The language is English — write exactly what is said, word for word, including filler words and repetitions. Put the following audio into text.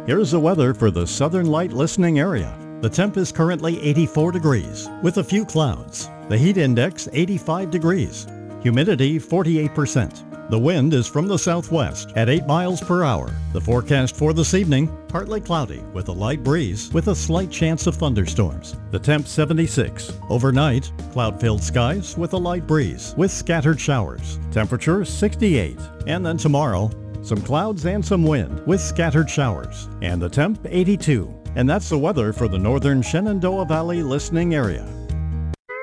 Here's the weather for the Southern Light listening area. The temp is currently eighty-four degrees with a few clouds. The heat index eighty-five degrees. Humidity forty-eight percent. The wind is from the southwest at eight miles per hour. The forecast for this evening, partly cloudy with a light breeze with a slight chance of thunderstorms. The temp seventy-six. Overnight, cloud-filled skies with a light breeze with scattered showers. Temperature sixty-eight. And then tomorrow, some clouds and some wind with scattered showers. And the temp eighty-two. And that's the weather for the northern Shenandoah Valley listening area.